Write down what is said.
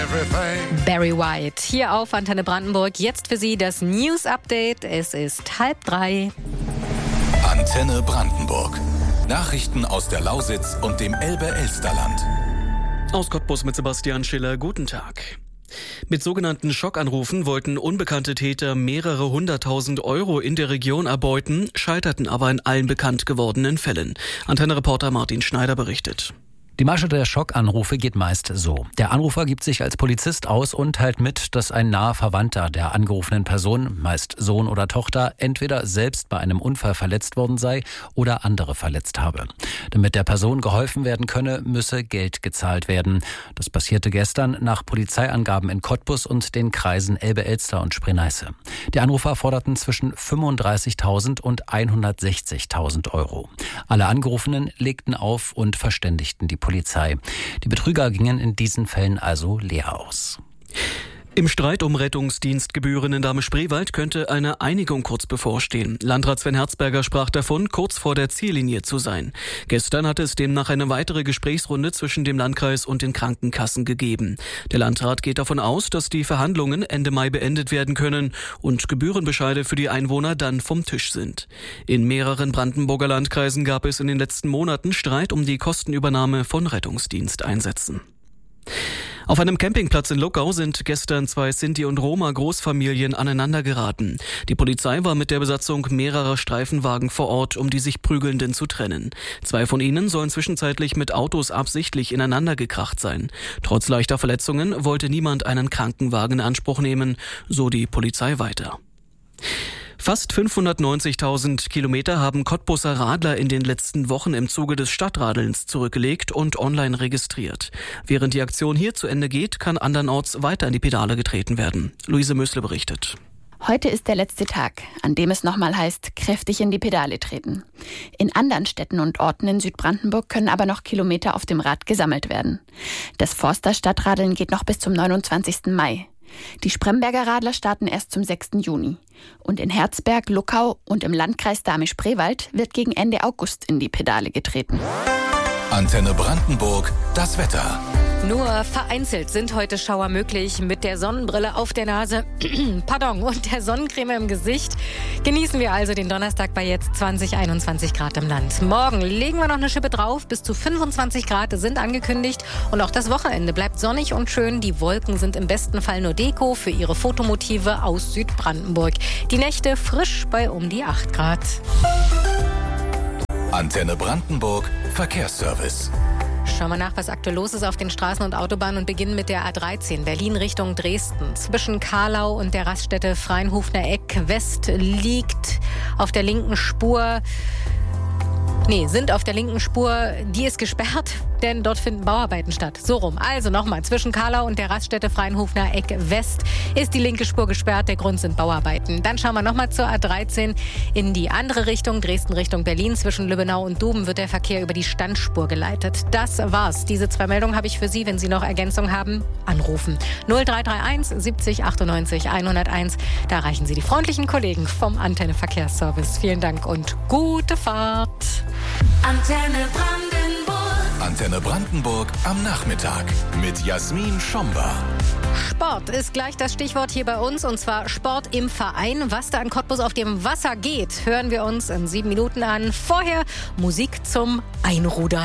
Barry White hier auf Antenne Brandenburg. Jetzt für Sie das News Update. Es ist 2:30. Antenne Brandenburg. Nachrichten aus der Lausitz und dem Elbe-Elsterland. Aus Cottbus mit Sebastian Schiller. Guten Tag. Mit sogenannten Schockanrufen wollten unbekannte Täter mehrere 100.000 Euro in der Region erbeuten, scheiterten aber in allen bekannt gewordenen Fällen. Antenne-Reporter Martin Schneider berichtet. Die Masche der Schockanrufe geht meist so. Der Anrufer gibt sich als Polizist aus und teilt mit, dass ein naher Verwandter der angerufenen Person, meist Sohn oder Tochter, entweder selbst bei einem Unfall verletzt worden sei oder andere verletzt habe. Damit der Person geholfen werden könne, müsse Geld gezahlt werden. Das passierte gestern nach Polizeiangaben in Cottbus und den Kreisen Elbe-Elster und Spree-Neiße. Die Anrufer forderten zwischen 35.000 und 160.000 Euro. Alle Angerufenen legten auf und verständigten die Polizei. Die Betrüger gingen in diesen Fällen also leer aus. Im Streit um Rettungsdienstgebühren in Dahme-Spreewald könnte eine Einigung kurz bevorstehen. Landrat Sven Herzberger sprach davon, kurz vor der Ziellinie zu sein. Gestern hat es demnach eine weitere Gesprächsrunde zwischen dem Landkreis und den Krankenkassen gegeben. Der Landrat geht davon aus, dass die Verhandlungen Ende Mai beendet werden können und Gebührenbescheide für die Einwohner dann vom Tisch sind. In mehreren Brandenburger Landkreisen gab es in den letzten Monaten Streit um die Kostenübernahme von Rettungsdiensteinsätzen. Auf einem Campingplatz in Luckau sind gestern 2 Sinti- und Roma-Großfamilien aneinandergeraten. Die Polizei war mit der Besatzung mehrerer Streifenwagen vor Ort, um die sich Prügelnden zu trennen. 2 von ihnen sollen zwischenzeitlich mit Autos absichtlich ineinander gekracht sein. Trotz leichter Verletzungen wollte niemand einen Krankenwagen in Anspruch nehmen, so die Polizei weiter. Fast 590.000 Kilometer haben Cottbuser Radler in den letzten Wochen im Zuge des Stadtradelns zurückgelegt und online registriert. Während die Aktion hier zu Ende geht, kann andernorts weiter in die Pedale getreten werden. Luise Mösle berichtet. Heute ist der letzte Tag, an dem es nochmal heißt, kräftig in die Pedale treten. In anderen Städten und Orten in Südbrandenburg können aber noch Kilometer auf dem Rad gesammelt werden. Das Forster Stadtradeln geht noch bis zum 29. Mai. Die Spremberger Radler starten erst zum 6. Juni. Und in Herzberg, Luckau und im Landkreis Dahme-Spreewald wird gegen Ende August in die Pedale getreten. Antenne Brandenburg, das Wetter. Nur vereinzelt sind heute Schauer möglich. Mit der Sonnenbrille auf der Nase und der Sonnencreme im Gesicht genießen wir also den Donnerstag bei jetzt 20, 21 Grad im Land. Morgen legen wir noch eine Schippe drauf. Bis zu 25 Grad sind angekündigt. Und auch das Wochenende bleibt sonnig und schön. Die Wolken sind im besten Fall nur Deko für Ihre Fotomotive aus Südbrandenburg. Die Nächte frisch bei um die 8 Grad. Antenne Brandenburg, Verkehrsservice. Schauen wir nach, was aktuell los ist auf den Straßen und Autobahnen und beginnen mit der A13 Berlin Richtung Dresden. Zwischen Karlau und der Raststätte Freinhofener Eck West liegt auf der linken Spur... sind auf der linken Spur, die ist gesperrt, denn dort finden Bauarbeiten statt. So rum. Also nochmal, zwischen Karlau und der Raststätte Freinhofener Eck West ist die linke Spur gesperrt. Der Grund sind Bauarbeiten. Dann schauen wir nochmal zur A13 in die andere Richtung, Dresden Richtung Berlin. Zwischen Lübbenau und Duben wird der Verkehr über die Standspur geleitet. Das war's. Diese 2 Meldungen habe ich für Sie. Wenn Sie noch Ergänzung haben, anrufen. 0331 70 98 101. Da erreichen Sie die freundlichen Kollegen vom Antenne Verkehrsservice. Vielen Dank und gute Fahrt. Antenne Brandenburg. Antenne Brandenburg am Nachmittag mit Jasmin Schomba. Sport ist gleich das Stichwort hier bei uns, und zwar Sport im Verein. Was da in Cottbus auf dem Wasser geht, hören wir uns in 7 Minuten an. Vorher Musik zum Einrudern.